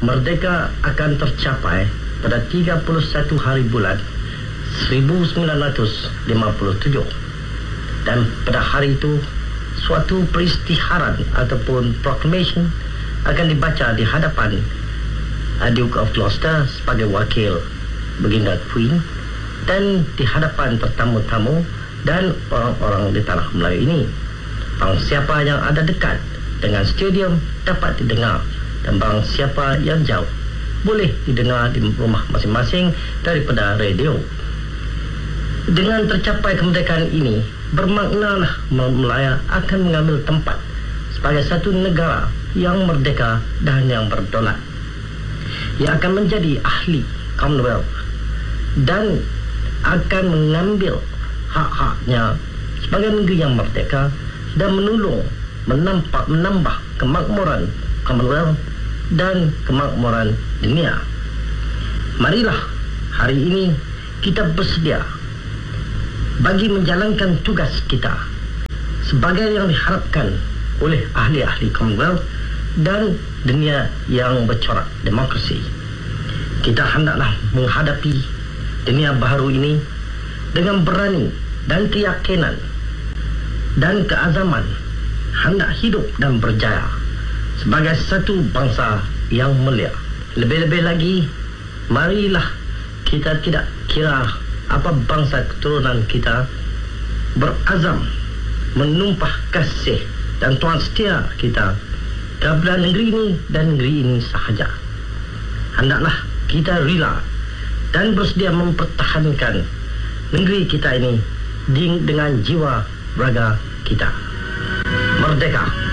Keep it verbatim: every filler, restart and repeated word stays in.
merdeka akan tercapai pada tiga puluh satu hari bulan seribu sembilan ratus lima puluh tujuh. Dan pada hari itu, suatu peristiharan ataupun proclamation akan dibaca di hadapan Duke of Gloucester sebagai wakil Baginda Queen dan di hadapan tetamu-tamu dan orang-orang di tanah Melayu ini. Barang siapa yang ada dekat dengan stadium dapat didengar, dan barang siapa yang jauh boleh didengar di rumah masing-masing daripada radio. Dengan tercapai kemerdekaan ini, bermaknalah Melaya akan mengambil tempat sebagai satu negara yang merdeka dan yang berdaulat. Ia akan menjadi ahli Commonwealth dan akan mengambil hak-haknya sebagai negeri yang merdeka dan menulung menampak, menambah kemakmuran Commonwealth dan kemakmuran dunia. Marilah hari ini kita bersedia bagi menjalankan tugas kita sebagai yang diharapkan oleh ahli-ahli Commonwealth dan dunia yang bercorak demokrasi. Kita hendaklah menghadapi dunia baru ini dengan berani dan keyakinan dan keazaman hendak hidup dan berjaya sebagai satu bangsa yang mulia. Lebih-lebih lagi, marilah kita tidak kira apa bangsa keturunan kita, berazam menumpah kasih dan tuan setia kita kepada negeri ini dan negeri ini sahaja. Hendaklah kita rela dan bersedia mempertahankan negeri kita ini dengan jiwa raga kita. Merdeka!